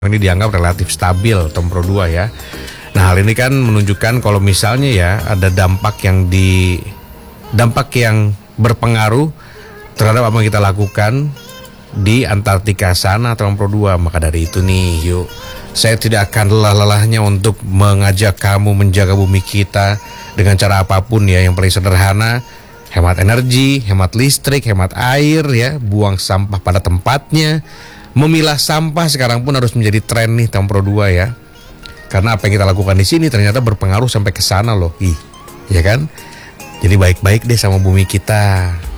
ini dianggap relatif stabil Tempro 2 ya. Nah, hal ini kan menunjukkan kalau misalnya ya ada dampak yang berpengaruh terhadap apa yang kita lakukan di Antartika sana Tempro 2. Maka dari itu nih, yuk, saya tidak akan lelah-lelahnya untuk mengajak kamu menjaga bumi kita dengan cara apapun ya, yang paling sederhana. Hemat energi, hemat listrik, hemat air ya, buang sampah pada tempatnya. Memilah sampah sekarang pun harus menjadi tren nih Tempro 2 ya. Karena apa yang kita lakukan di sini ternyata berpengaruh sampai ke sana loh. Ya kan? Jadi baik-baik deh sama bumi kita.